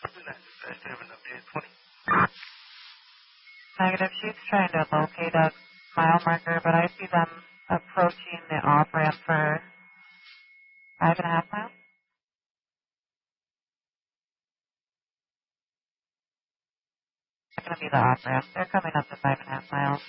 Negative. She's trying to locate a mile marker, but I see them approaching the off ramp for 5.5 miles. It's going to be the off ramp. They're coming up to 5.5 miles.